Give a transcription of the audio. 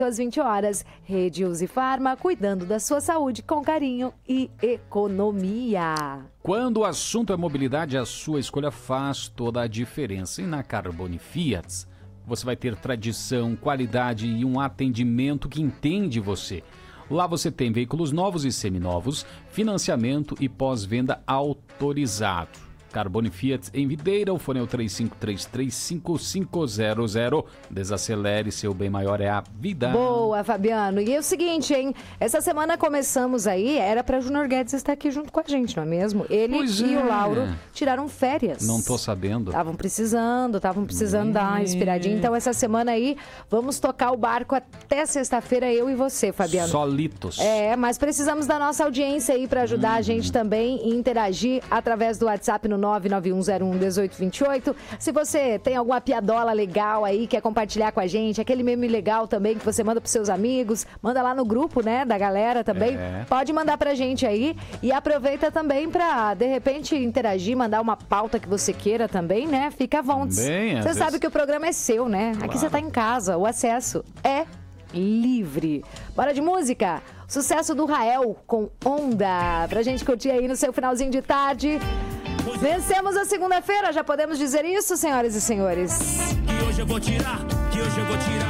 às 20 horas. Rede Uzi Farma, cuidando da sua saúde com carinho e economia. Quando o assunto é mobilidade, a sua escolha faz toda a diferença. E na Carbone Fiat, você vai ter tradição, qualidade e um atendimento que entende você. Lá você tem veículos novos e seminovos, financiamento e pós-venda autorizado. Carbone Fiat em Videira, o fone é o 35335500. Desacelere, seu bem maior é a vida. Boa, Fabiano. E é o seguinte, hein? Essa semana começamos aí, era pra Júnior Guedes estar aqui junto com a gente, não é mesmo? Ele e o Lauro tiraram férias. Não tô sabendo. Estavam precisando dar uma respiradinha. Então essa semana aí, vamos tocar o barco até sexta-feira, eu e você, Fabiano. Solitos. Mas precisamos da nossa audiência aí pra ajudar a gente também e interagir através do WhatsApp no 991011828. Se você tem alguma piadola legal aí, quer compartilhar com a gente, aquele meme legal também que você manda pros seus amigos, manda lá no grupo, né, da galera também. Pode mandar pra gente aí e aproveita também pra, de repente, interagir, mandar uma pauta que você queira também, né? Fica à vontade. Você sabe que o programa é seu, né? Claro. Aqui você tá em casa, o acesso é livre. Bora de música? Sucesso do Rael com Onda, pra gente curtir aí no seu finalzinho de tarde. Vencemos a segunda-feira, já podemos dizer isso, senhoras e senhores? Que hoje eu vou tirar,